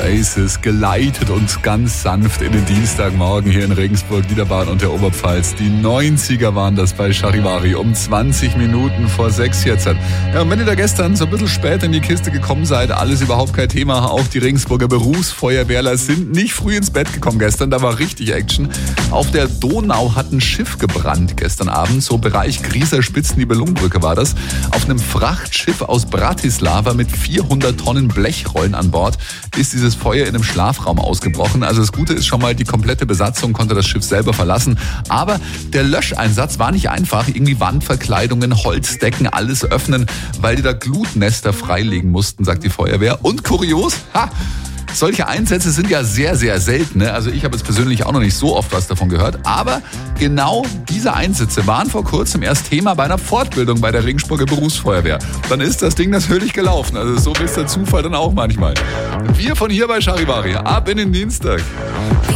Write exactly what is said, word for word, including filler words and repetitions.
Oasis geleitet und ganz sanft in den Dienstagmorgen hier in Regensburg, Niederbayern und der Oberpfalz. Die neunziger waren das bei Charivari um zwanzig Minuten vor sechs jetzt. Ja, und wenn ihr da gestern so ein bisschen spät in die Kiste gekommen seid, alles überhaupt kein Thema. Auch die Regensburger Berufsfeuerwehrler sind nicht früh ins Bett gekommen gestern, da war richtig Action. Auf der Donau hat ein Schiff gebrannt gestern Abend, so Bereich Grieser-Spitzen-Nibelungenbrücke war das. Auf einem Frachtschiff aus Bratislava mit vierhundert Tonnen Blechrollen an Bord ist dieses Feuer in einem Schlafraum ausgebrochen. Also das Gute ist schon mal, die komplette Besatzung konnte das Schiff selber verlassen. Aber der Löscheinsatz war nicht einfach. Irgendwie Wandverkleidungen, Holzdecken, alles öffnen, weil die da Glutnester freilegen mussten, sagt die Feuerwehr. Und kurios, ha! Solche Einsätze sind ja sehr, sehr selten. Also ich habe jetzt persönlich auch noch nicht so oft was davon gehört. Aber genau diese Einsätze waren vor kurzem erst Thema bei einer Fortbildung bei der Regensburger Berufsfeuerwehr. Dann ist das Ding natürlich gelaufen. Also so ist der Zufall dann auch manchmal. Wir von hier bei Charivari, ab in den Dienstag.